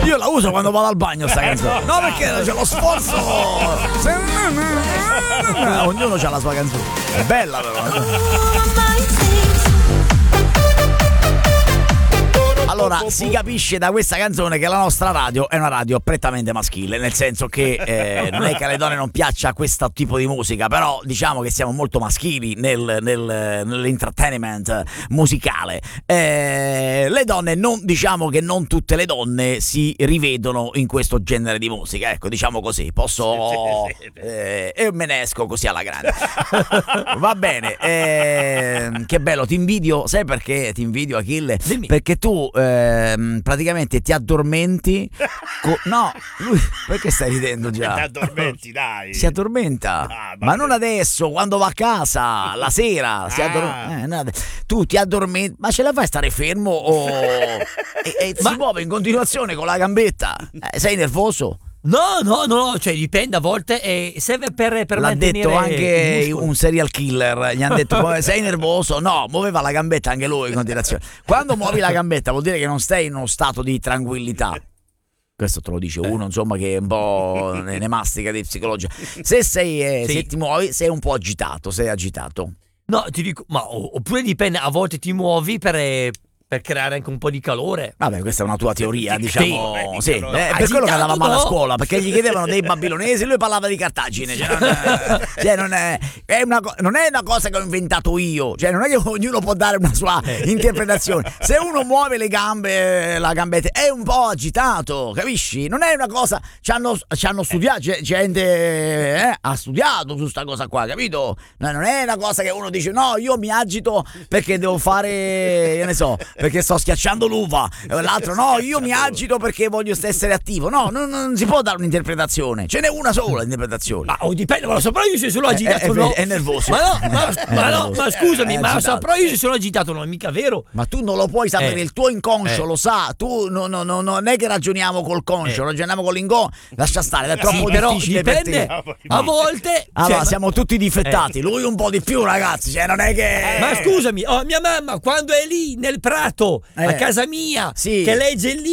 Io la uso quando vado al bagno sta canzone. No, perché c'è lo sforzo. Ognuno c'ha la sua canzone. È bella però. Allora, si capisce da questa canzone che la nostra radio è una radio prettamente maschile, nel senso che non è che alle donne non piaccia questo tipo di musica, però diciamo che siamo molto maschili nell'entertainment musicale. Le donne, diciamo che non tutte le donne si rivedono in questo genere di musica, ecco, diciamo così, posso... e me ne esco così alla grande. Va bene, che bello, ti invidio, sai perché ti invidio, Achille? Dimmi. Perché tu... praticamente ti addormenti. No, lui perché stai ridendo già? Ti addormenti, dai. Si addormenta, ma non adesso, quando va a casa, la sera. Tu ti addormenti, ma ce la fai stare fermo e si muove in continuazione con la gambetta? Sei nervoso? No, cioè dipende, a volte serve per L'ha mantenere detto anche il muscolo. un serial killer, gli hanno detto sei nervoso? No, muoveva la gambetta anche lui in continuazione. Quando muovi la gambetta vuol dire che non stai in uno stato di tranquillità. Questo te lo dice uno, insomma, che è un po' ne mastica di psicologia. Se se ti muovi sei un po' agitato, sei agitato. No, ti dico, ma oppure dipende, a volte ti muovi per creare anche un po' di calore. Vabbè, questa è una tua teoria, diciamo. Sì, per Agitato, quello che andava male a no. scuola, perché gli chiedevano dei babilonesi, lui parlava di Cartagine. Non è una cosa che ho inventato io. Cioè, non è che ognuno può dare una sua interpretazione. Se uno muove le gambe, la gambetta, è un po' agitato, capisci? Non è una cosa. Ci hanno studiato, gente ha studiato su sta cosa qua, capito? No, non è una cosa che uno dice, no, io mi agito perché devo fare, io ne so, perché sto schiacciando l'uva, l'altro no, io mi agito perché voglio essere attivo. No, non si può dare un'interpretazione, ce n'è una sola interpretazione. Ma dipende, ma lo saprò io se sono agitato o no. È nervoso. Ma scusami, ma lo saprò io se sono agitato, non è mica vero. Ma tu non lo puoi sapere, il tuo inconscio lo sa. Tu non è che ragioniamo col conscio, ragioniamo con l'inconscio. Lascia stare, è troppo difficile per te. A volte siamo tutti difettati, lui un po' di più, ragazzi, cioè non è che... Ma scusami, mia mamma quando è lì nel prato a casa mia, che legge il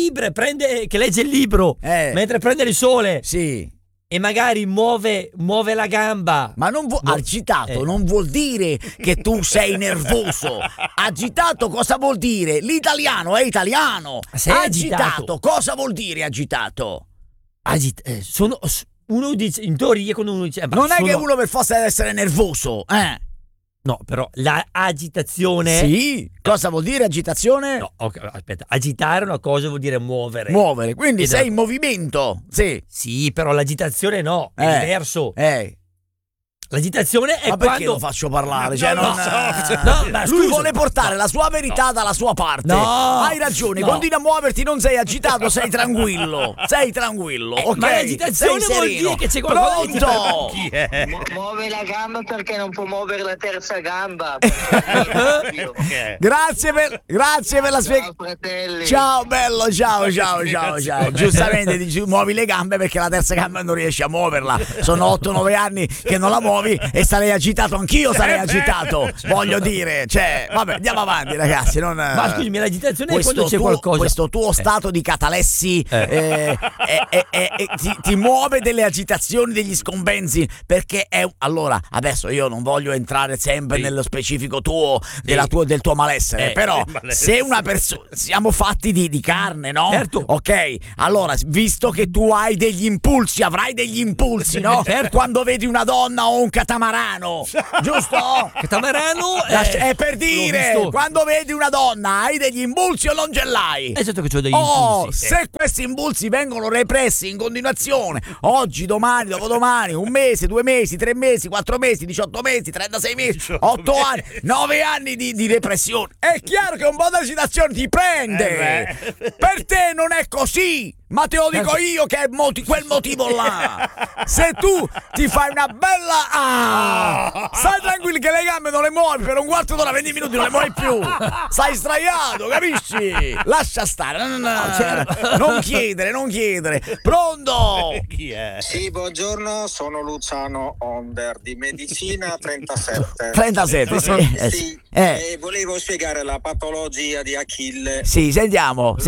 libro, mentre prende il sole, e magari muove la gamba. Ma agitato non vuol dire che tu sei nervoso. Agitato cosa vuol dire? L'italiano è italiano. Sei agitato cosa vuol dire agitato? Uno dice, in teoria, quando uno dice non è che uno per forza deve essere nervoso, No, però la agitazione. Sì, cosa vuol dire agitazione? No, aspetta, agitare una cosa vuol dire muovere. Muovere, quindi sei in movimento. Sì, però l'agitazione no, è diverso. L'agitazione è ma quando... perché lo faccio parlare? Ma lui vuole portare la sua verità dalla sua parte. Hai ragione, continua a muoverti, non sei agitato, sei tranquillo. Ok? Ma l'agitazione vuol dire che c'è qualcosa di... Pronto? Chi è? Muove la gamba perché non può muovere la terza gamba. Grazie per la spiegazione. Ciao bello, ciao. Giustamente muovi le gambe perché la terza gamba non riesci a muoverla. Sono 8-9 anni che non la muovi e sarei agitato, anch'io sarei agitato, voglio dire, cioè, vabbè, andiamo avanti, ragazzi. Ma scusami, l'agitazione è quando c'è qualcosa. Questo tuo stato di catalessi ti muove delle agitazioni, degli scompensi, perché allora, adesso io non voglio entrare sempre nello specifico del tuo malessere, però se una persona, siamo fatti di carne, no? Certo. Ok, allora, visto che tu hai degli impulsi, avrai degli impulsi, no? Certo. Quando vedi una donna o un catamarano, giusto? Catamarano è per dire, quando vedi una donna hai degli impulsi o non ce l'hai? È certo che c'ho degli impulsi. Se questi impulsi vengono repressi in continuazione, oggi, domani, dopodomani, 1 mese, 2 mesi, 3 mesi, 4 mesi, 18 mesi, 36 mesi, 8 anni, 9 anni di repressione, è chiaro che un po' di agitazione ti prende. Per te non è così, ma te lo dico io che è quel motivo là. Se tu ti fai una bella stai tranquillo che le gambe non le muovi per un quarto d'ora, 20 minuti non le muovi più, stai sdraiato, capisci? Lascia stare, non chiedere. Pronto? Chi è? Sì, buongiorno, sono Luciano Onder di Medicina 37. 37, sì. Volevo spiegare la patologia di Achille. Sì, sentiamo.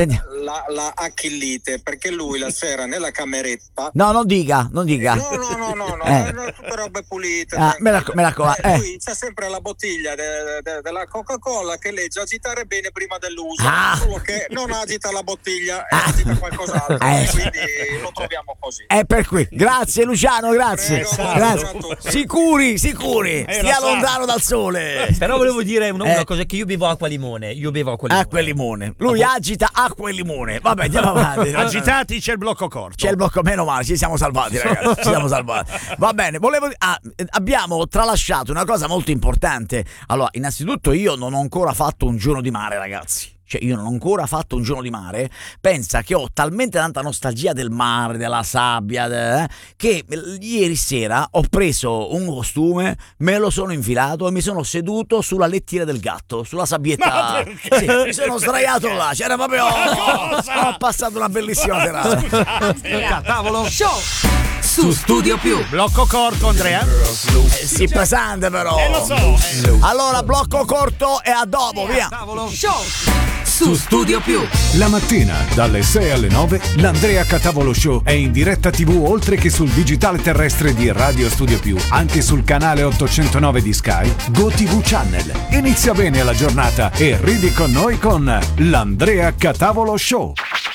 la achillite, perché lui la sera nella cameretta. No, non dica. No, tutte robe pulite. Me raccomando. Lui c'ha sempre la bottiglia della Coca-Cola che legge agitare bene prima dell'uso, solo che non agita la bottiglia e agita qualcos'altro, quindi lo troviamo così. È per cui. Grazie Luciano, grazie. Grazie. Sicuri. Stia lontano dal sole. Però volevo dire una cosa, che io bevo acqua e limone. Acqua e limone. Lui agita acqua e limone. Vabbè, andiamo avanti. Agitati, c'è il blocco corto. C'è il blocco, meno male, ci siamo salvati, ragazzi. Va bene, abbiamo tralasciato una cosa molto importante. Allora, innanzitutto io non ho ancora fatto un giorno di mare, ragazzi. Cioè, io non ho ancora fatto un giorno di mare. Pensa che ho talmente tanta nostalgia del mare, della sabbia, che ieri sera ho preso un costume, me lo sono infilato e mi sono seduto sulla lettiera del gatto, sulla sabbietta. Sì, mi sono sdraiato là. C'era proprio. Ho passato una bellissima serata. Tavolo show su Studio Più. Blocco corto, Andrea. Sì, pesante però. Lo so. Allora, blocco corto e a dopo, via. Tavolo show su Studio Più. La mattina dalle 6 alle 9 l'Andrea Catavolo Show è in diretta TV oltre che sul digitale terrestre di Radio Studio Più, anche sul canale 809 di Sky, GoTV Channel. Inizia bene la giornata e ridi con noi con l'Andrea Catavolo Show.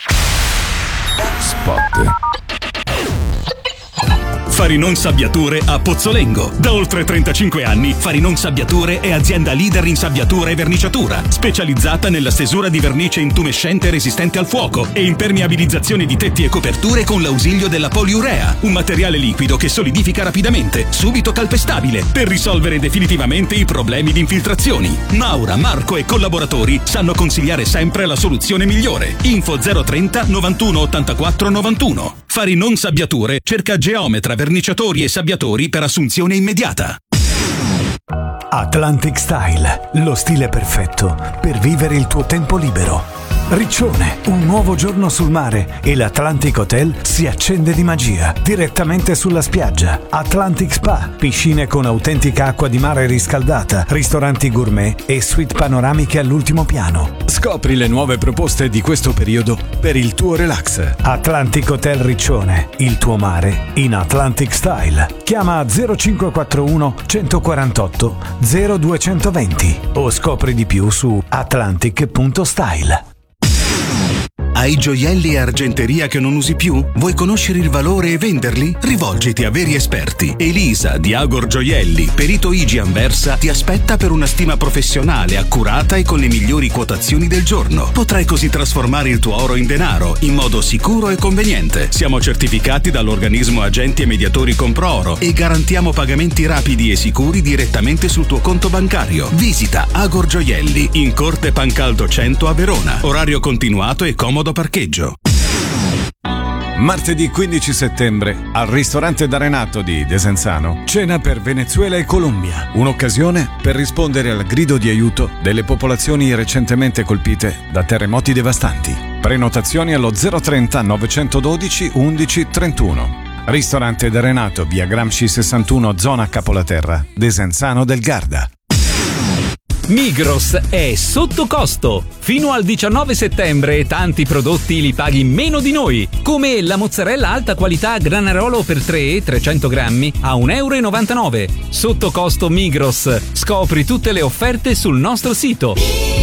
Spot. Farinon Sabbiature a Pozzolengo. Da oltre 35 anni Farinon Sabbiature è azienda leader in sabbiatura e verniciatura, specializzata nella stesura di vernice intumescente resistente al fuoco e impermeabilizzazione di tetti e coperture con l'ausilio della poliurea, un materiale liquido che solidifica rapidamente, subito calpestabile, per risolvere definitivamente i problemi di infiltrazioni. Maura, Marco e collaboratori sanno consigliare sempre la soluzione migliore. Info 030 91 84 91. Farinon Sabbiature cerca geometra, verniciatori e sabbiatori per assunzione immediata. Atlantic Style, lo stile perfetto per vivere il tuo tempo libero. Riccione, un nuovo giorno sul mare e l'Atlantic Hotel si accende di magia direttamente sulla spiaggia. Atlantic Spa, piscine con autentica acqua di mare riscaldata, ristoranti gourmet e suite panoramiche all'ultimo piano. Scopri le nuove proposte di questo periodo per il tuo relax. Atlantic Hotel Riccione, il tuo mare in Atlantic Style. Chiama 0541 148 0220 o scopri di più su atlantic.style. Hai gioielli e argenteria che non usi più? Vuoi conoscere il valore e venderli? Rivolgiti a veri esperti. Elisa di Agor Gioielli, perito IG Anversa, ti aspetta per una stima professionale, accurata e con le migliori quotazioni del giorno. Potrai così trasformare il tuo oro in denaro in modo sicuro e conveniente. Siamo certificati dall'organismo Agenti e Mediatori Compro Oro e garantiamo pagamenti rapidi e sicuri direttamente sul tuo conto bancario. Visita Agor Gioielli in Corte Pancaldo 100 a Verona. Orario continuato e comodo parcheggio. Martedì 15 settembre al ristorante da Renato di Desenzano, cena per Venezuela e Colombia, un'occasione per rispondere al grido di aiuto delle popolazioni recentemente colpite da terremoti devastanti. Prenotazioni allo 030 912 11 31. Ristorante da Renato, via Gramsci 61, zona Capolaterra, Desenzano del Garda. Migros è sotto costo. Fino al 19 settembre tanti prodotti li paghi meno di noi, come la mozzarella alta qualità Granarolo per 3 300 grammi a 1,99 €. Sotto costo Migros. Scopri tutte le offerte sul nostro sito.